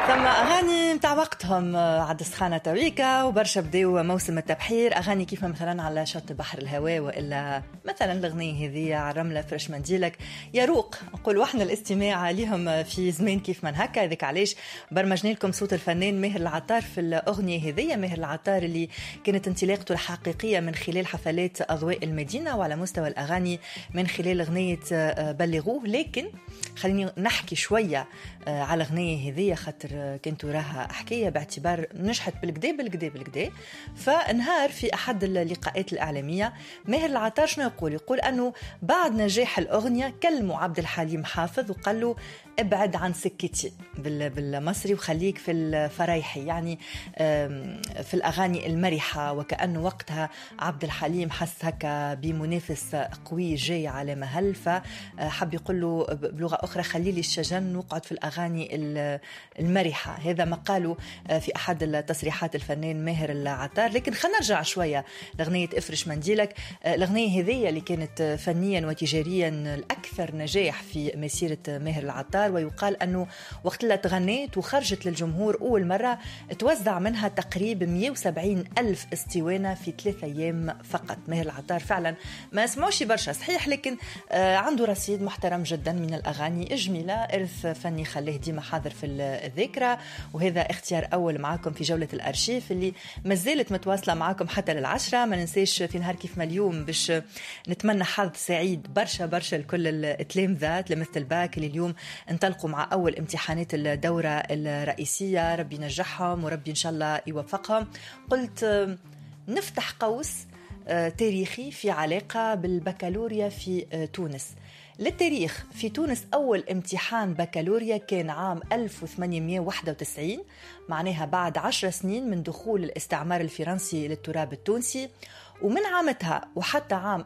ثم أغاني متاع وقتهم عد السخانة تويكا وبرشا بداو موسم التبحير. أغاني كيف مثلا على شط بحر الهواء، وإلا مثلا الأغنية هذه على الرملة فرش منديلك يروق. نقول وحنا الاستماع لهم في زمان كيف من هكا. هذاك علاش برمجنا لكم صوت الفنان ماهر العطار في الأغنية هذه. ماهر العطار اللي كانت انطلاقته الحقيقية من خلال حفلات أضواء المدينة، وعلى مستوى الأغاني من خلال أغنية بلغوه. لكن خليني نحكي شوية على أغنية هذه خاطر كنت راها حكاية باعتبار نجحت بالكدا. فنهار في أحد اللقاءات الإعلامية ماهر العطار شنو يقول أنه بعد نجاح الأغنية كلموا عبد الحليم حافظ وقال له ابعد عن سكتي بالمصري وخليك في الفرايحي، يعني في الأغاني المرحة. وكأنه وقتها عبد الحليم حس هكا بمنافس قوي جاي على مهل، فحب يقول له بلغة أخرى خلي لي الشجن وقعد في الأغاني المرحة. هذا ما قالوا في أحد التصريحات الفنان ماهر العطار. لكن خلينا نرجع شوية لأغنية افرش منديلك. الأغنية هذه اللي كانت فنيا وتجاريا الأكثر نجاح في مسيرة ماهر العطار، ويقال أنه وقت اللي تغنيت وخرجت للجمهور أول مرة توزع منها تقريبا 170 ألف اسطوانة في 3 أيام فقط. ماهر العطار فعلا ما اسمعوش برشا صحيح، لكن عنده رصيد محترم جدا من الأغاني الجميلة، إرث فني خليه ديما حاضر في الذاكرة. وهذا اختيار أول معاكم في جولة الأرشيف اللي ما زالت متواصلة معاكم حتى لل10. ما ننساش في نهار كيف ما اليوم باش نتمنى حظ سعيد برشا لكل التلامذة تلامذة الباك اللي اليوم انطلقوا مع أول امتحانات الدورة الرئيسية. ربي ينجحهم وربي إن شاء الله يوفقهم. قلت نفتح قوس تاريخي في علاقة بالبكالوريا في تونس. للتاريخ في تونس أول امتحان بكالوريا كان عام 1891، معناها بعد 10 سنين من دخول الاستعمار الفرنسي للتراب التونسي. ومن عامتها وحتى عام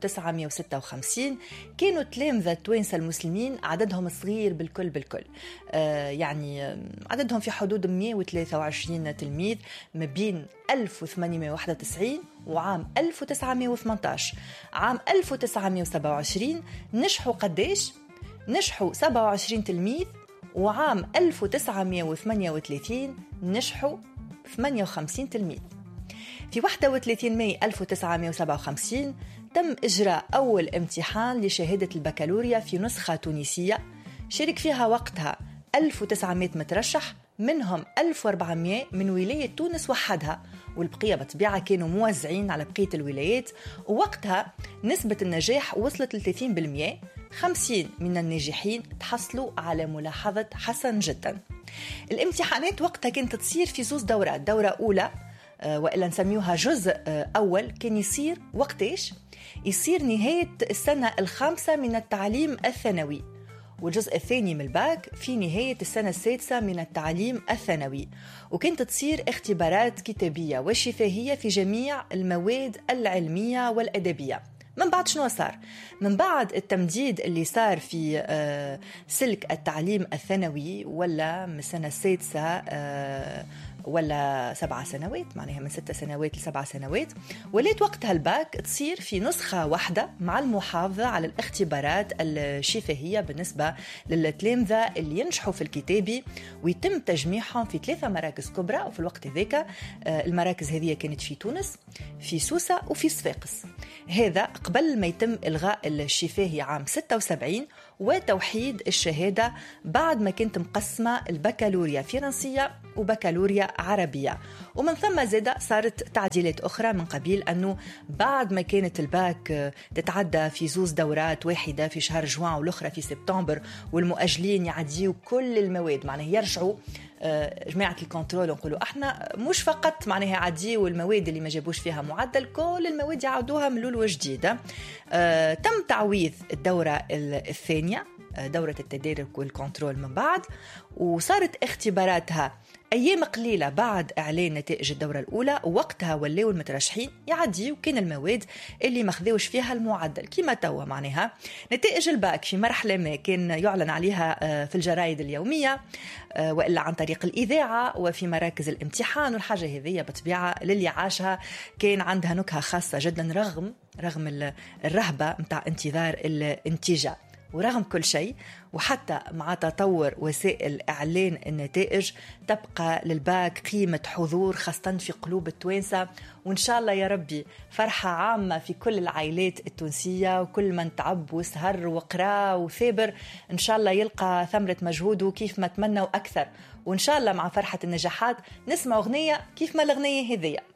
1956 كانوا تلامذة توانسة المسلمين عددهم صغير بالكل يعني عددهم في حدود 123 تلميذ ما بين 1891 وعام 1918. عام 1927 نجحوا قديش؟ نجحوا 27 تلميذ، وعام 1938 نجحوا 58 تلميذ. في 31 ماي 1957 تم إجراء أول امتحان لشهادة البكالوريا في نسخة تونسية شارك فيها وقتها 1900 مترشح، منهم 1400 من ولاية تونس وحدها، والبقية بطبيعة كانوا موزعين على بقية الولايات. ووقتها نسبة النجاح وصلت ل 30%. 50 من الناجحين تحصلوا على ملاحظة حسن جدا. الامتحانات وقتها كانت تصير في 2 دورات. دورة أولى وإلا نسميوها جزء أول كان يصير وقتاش؟ يصير نهاية السنة الخامسة من التعليم الثانوي، والجزء الثاني من الباك في نهاية السنة السادسة من التعليم الثانوي. وكانت تصير اختبارات كتابية وشفهية في جميع المواد العلمية والأدبية. من بعد شنو صار؟ من بعد التمديد اللي صار في سلك التعليم الثانوي، ولا من السنة السادسة ولا 7 سنوات، معناها من 6 سنوات ل7 سنوات، وليت وقتها الباك تصير في نسخة واحدة مع المحافظة على الاختبارات الشفهية بالنسبة للتلامذة اللي ينجحوا في الكتابي، ويتم تجميعهم في 3 مراكز كبرى. وفي الوقت ذاك المراكز هذه كانت في تونس، في سوسة، وفي صفاقس. هذا قبل ما يتم إلغاء الشفاهي عام 76 وتوحيد الشهادة بعد ما كانت مقسمة البكالوريا فرنسية وبكالوريا عربية. ومن ثم زادة صارت تعديلات أخرى من قبيل أنه بعد ما كانت الباك تتعدى في 2 دورات، واحدة في شهر جوان والأخرى في سبتمبر، والمؤجلين يعديوا كل المواد، معناه يرجعوا جماعة الكنترول نقولوا احنا مش فقط معناها عديوا المواد اللي ما جابوش فيها معدل، كل المواد يعودوها من الأول وجديدة. تم تعويض الدورة الثانية، دورة التدارك والكنترول من بعد، وصارت اختباراتها أيام قليلة بعد إعلان نتائج الدورة الأولى. ووقتها ولاو المترشحين يعديوا كان المواد اللي ما خذوش فيها المعدل كما توا. معناها نتائج الباك في مرحلة ما كان يعلن عليها في الجرائد اليومية وإلا عن طريق الإذاعة وفي مراكز الامتحان، والحاجة هذه بطبيعة للي عاشها كان عندها نكهة خاصة جدا رغم الرهبة متاع انتظار الانتيجة. ورغم كل شيء وحتى مع تطور وسائل إعلان النتائج تبقى للباك قيمة حضور خاصة في قلوب التوانسة. وإن شاء الله يا ربي فرحة عامة في كل العائلات التونسية، وكل من تعب وسهر وقرا وثابر إن شاء الله يلقى ثمرة مجهوده كيف ما تمنى وأكثر. وإن شاء الله مع فرحة النجاحات نسمع أغنية كيف ما الأغنية هذية.